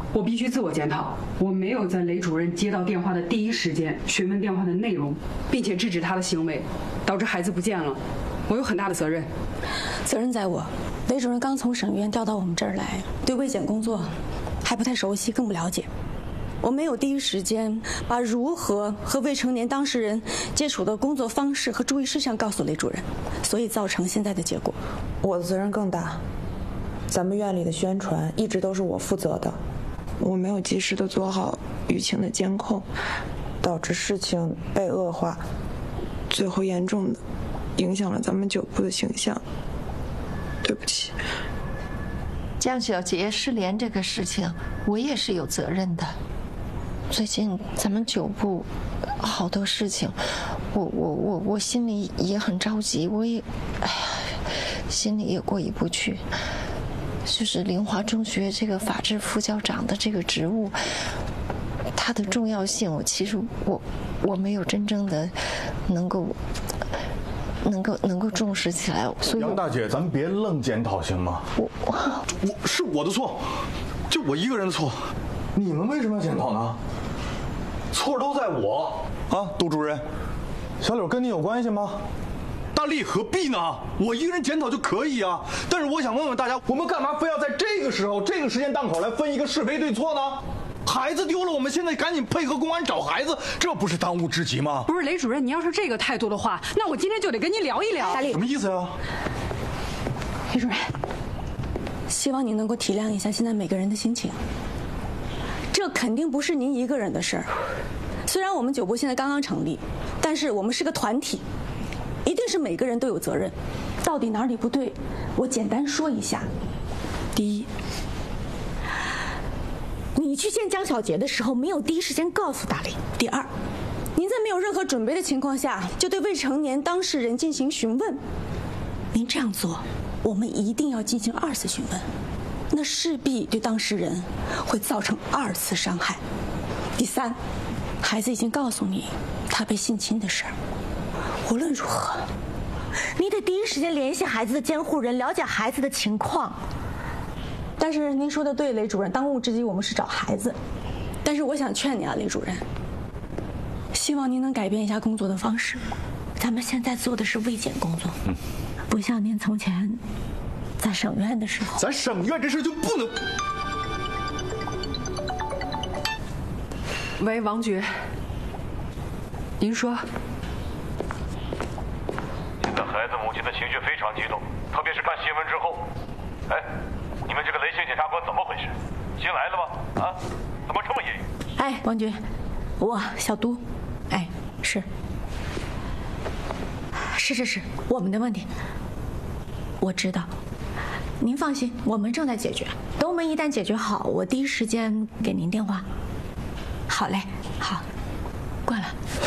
我必须自我检讨，我没有在雷主任接到电话的第一时间询问电话的内容，并且制止他的行为，导致孩子不见了。我有很大的责任。 责任在我。雷主任刚从省院调到我们这儿来，对卫检工作还不太熟悉，更不了解。我没有第一时间把如何和未成年当事人接触的工作方式和注意事项告诉雷主任，所以造成现在的结果。 我的责任更大，咱们院里的宣传一直都是我负责的，我没有及时的做好舆情的监控，导致事情被恶化，最后严重的影响了咱们酒部的形象。对不起。 江小杰失联这个事情，我也是有责任的。最近咱们酒部好多事情，我心里也很着急，我也，哎呀，心里也过意不去。就是灵华中学这个法制副校长的这个职务，它的重要性，其实我没有真正的能够重视起来。所以杨大姐，咱们别愣检讨行吗？是我的错，就我一个人的错，你们为什么要检讨呢？错都在我啊，杜主任，小柳跟你有关系吗？大力何必呢？我一个人检讨就可以啊。但是我想问问大家，我们干嘛非要在这个时候、这个时间档口来分一个是非对错呢？孩子丢了，我们现在赶紧配合公安找孩子，这不是当务之急吗？ 不是雷主任，你要是这个态度的话，那我今天就得跟您聊一聊。 大力， 什么意思呀？ 雷主任，希望您能够体谅一下现在每个人的心情。这肯定不是您一个人的事儿。虽然我们酒部现在刚刚成立，但是我们是个团体，一定是每个人都有责任。到底哪里不对，我简单说一下。第一，你去见江小杰的时候没有第一时间告诉大力。第二，您在没有任何准备的情况下就对未成年当事人进行询问，您这样做，我们一定要进行2次询问，那势必对当事人会造成2次伤害。第三，孩子已经告诉你他被性侵的事儿，无论如何，你得第一时间联系孩子的监护人，了解孩子的情况。但是您说的对，雷主任，当务之急我们是找孩子。但是我想劝你啊，雷主任，希望您能改变一下工作的方式。咱们现在做的是卫检工作，不像您从前在省院的时候。 咱省院这事就不能。 喂，王局，您说。 现在孩子母亲的情绪非常激动，特别是看新闻之后。哎，你们这个雷姓检察官怎么回事？新来的吗？啊，怎么这么阴郁？ 哎，王局，我小都，哎，是，我们的问题，我知道，您放心，我们正在解决。等我们一旦解决好，我第一时间给您电话。好嘞，好，挂了。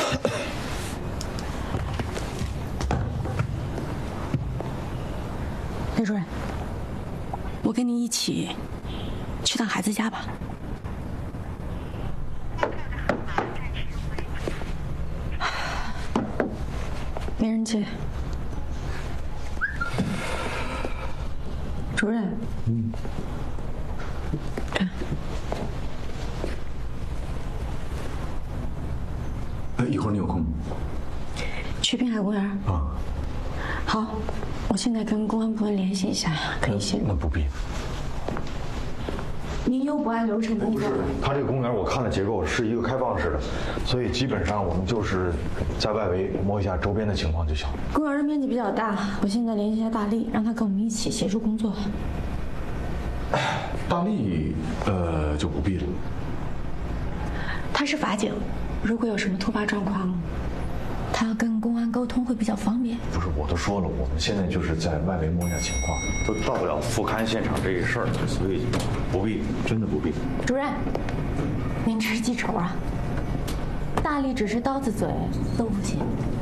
雷主任，我跟您一起去趟孩子家吧。没人接。主任。 一会儿你有空？ 去滨海公园啊。 好，我现在跟公安部门联系一下，可以先。 那不必。 您又不按流程工作。 它这个公园我看了结构是一个开放式的，所以基本上我们就是在外围摸一下周边的情况就行了。 公园的面积比较大，我现在联系一下大力，让他跟我们一起协助工作。 大力，就不必了。 他是法警，如果有什么突发状况，他要跟公安沟通会比较方便。 不是，我都说了，我们现在就是在外围摸一下情况，都到不了复勘现场这一事儿，所以不必，真的不必。 主任，您这是记仇啊？大力只是刀子嘴豆腐心。